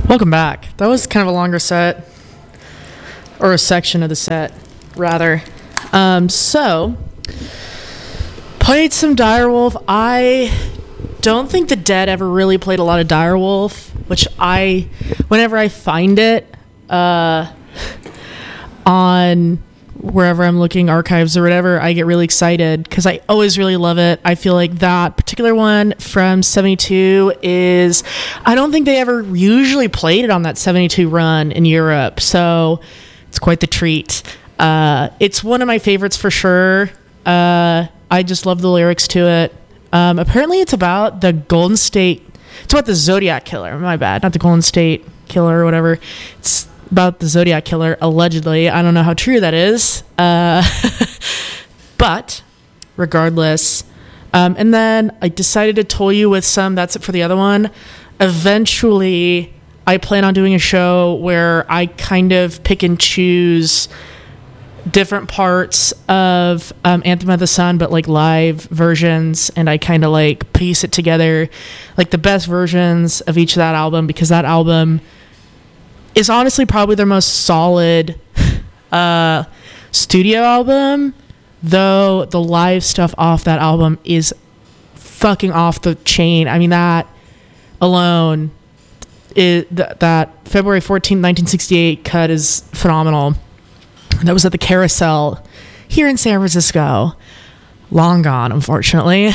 Welcome back. That was kind of a longer set, or a section of the set, rather. So, played some Direwolf. I don't think the Dead ever really played a lot of Direwolf, which whenever I find it, on wherever I'm looking, archives or whatever, I get really excited because I always really love it. I feel like that particular one from 72 is, I don't think they ever usually played it on that 72 run in Europe, so it's quite the treat. It's one of my favorites for sure. I just love the lyrics to it. Apparently it's about the Golden State, it's about the Zodiac Killer, my bad, not the Golden State Killer or whatever. It's about the Zodiac Killer, allegedly. I don't know how true that is. But regardless. And then I decided to toll you with some That's It for the other one. Eventually, I plan on doing a show where I kind of pick and choose different parts of Anthem of the Sun, but like live versions, and I kind of like piece it together, like the best versions of each of that album, because that album is honestly probably their most solid studio album, though the live stuff off that album is fucking off the chain. I mean, that alone, that February 14th, 1968 cut is phenomenal. That was at the Carousel here in San Francisco. Long gone, unfortunately.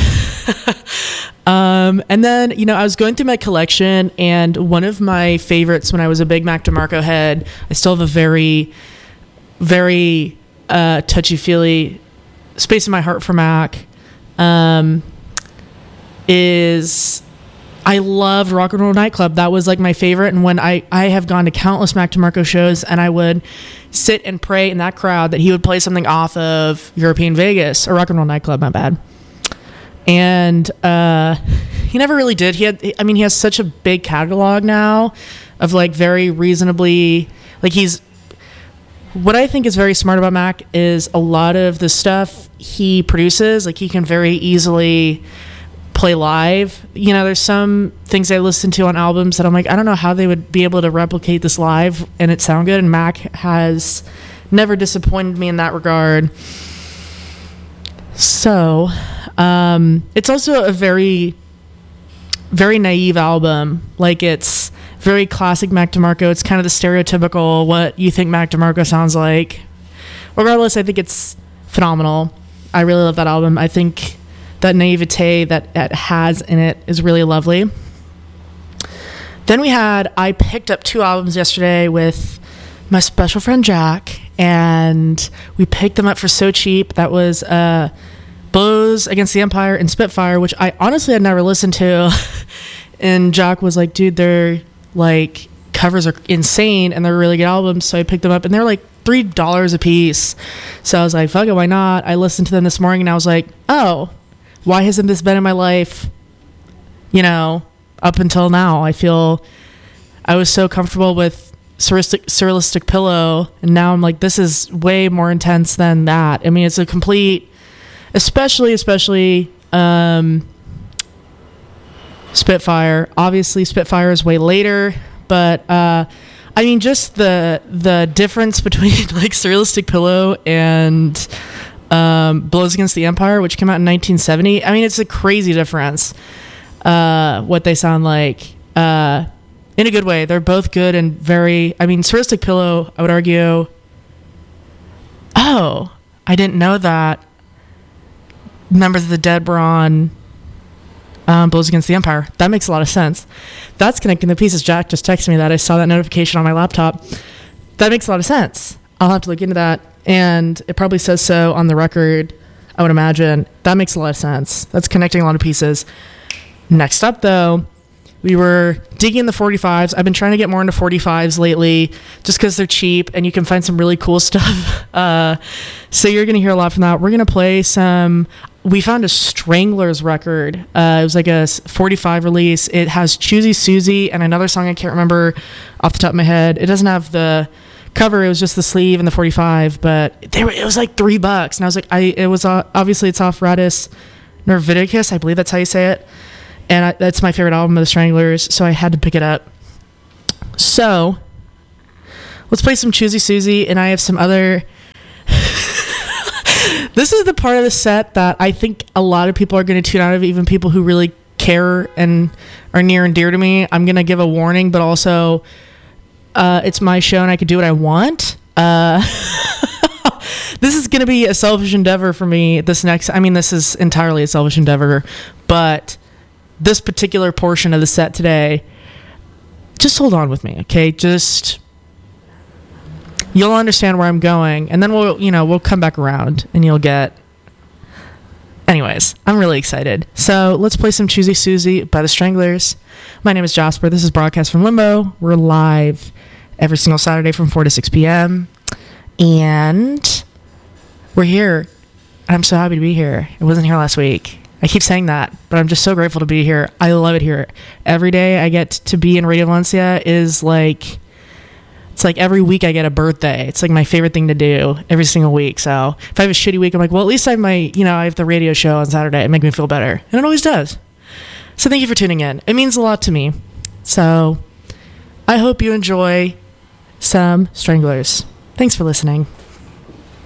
And then, I was going through my collection, and one of my favorites when I was a big Mac DeMarco head, I still have a very, very touchy-feely space in my heart for Mac, is I loved Rock and Roll Nightclub. That was like my favorite, and when I have gone to countless Mac DeMarco shows, and I would sit and pray in that crowd that he would play something off of European Vegas, or Rock and Roll Nightclub, my bad. And he never really did. He has such a big catalog now of like very reasonably, like what I think is very smart about Mac is a lot of the stuff he produces, like he can very easily play live. There's some things I listen to on albums that I'm like, I don't know how they would be able to replicate this live and it sound good, and Mac has never disappointed me in that regard. So it's also a very, very naive album. Like, it's very classic Mac DeMarco. It's kind of the stereotypical what you think Mac DeMarco sounds like. Regardless, I think it's phenomenal. I really love that album. I think that naivete that it has in it is really lovely. Then I picked up 2 albums yesterday with my special friend Jack, and we picked them up for so cheap. That was Blows Against the Empire and Spitfire, which I honestly had never listened to. And Jack was like, dude, their like covers are insane and they're really good albums. So I picked them up, and they're like $3 a piece. So I was like, fuck it, why not? I listened to them this morning, and I was like, oh, why hasn't this been in my life, up until now? I feel I was so comfortable with Surrealistic Pillow, and now I'm like, this is way more intense than that. I mean, it's a complete, especially Spitfire. Obviously, Spitfire is way later, but just the difference between like Surrealistic Pillow and Blows Against the Empire, which came out in 1970. I mean, it's a crazy difference what they sound like, in a good way. They're both good and very, Surrealistic Pillow, I would argue, oh, I didn't know that members of the Dead were on Blows Against the Empire. That makes a lot of sense. That's connecting the pieces. Jack just texted me that. I saw that notification on my laptop. That makes a lot of sense. I'll have to look into that. And it probably says so on the record, I would imagine. That makes a lot of sense. That's connecting a lot of pieces. Next up, though, we were digging the 45s. I've been trying to get more into 45s lately just because they're cheap and you can find some really cool stuff. So you're going to hear a lot from that. We're going to play some. We found a Stranglers record. It was like a 45 release. It has Choosy Susie and another song I can't remember off the top of my head. It doesn't have the cover. It was just the sleeve and the 45, but it was like $3, and I was like, it was obviously it's off Radis Nerviticus, I believe that's how you say it, and that's my favorite album of the Stranglers, so I had to pick it up. So, let's play some Choosy Susie, and I have some other... This is the part of the set that I think a lot of people are going to tune out of, even people who really care and are near and dear to me. I'm going to give a warning, but also it's my show and I can do what I want. This is going to be a selfish endeavor for me. This is entirely a selfish endeavor, but this particular portion of the set today, just hold on with me, okay? You'll understand where I'm going, and then we'll come back around, and you'll get... Anyways, I'm really excited. So let's play some Choosy Susie by the Stranglers. My name is Jasper. This is Broadcast from Limbo. We're live every single Saturday from 4 to 6 p.m. And we're here. I'm so happy to be here. I wasn't here last week. I keep saying that, but I'm just so grateful to be here. I love it here. Every day I get to be in Radio Valencia is like... It's like every week I get a birthday. It's like my favorite thing to do every single week. So if I have a shitty week, I'm like, well, at least I have the radio show on Saturday. It makes me feel better. And it always does. So thank you for tuning in. It means a lot to me. So I hope you enjoy some Stranglers. Thanks for listening.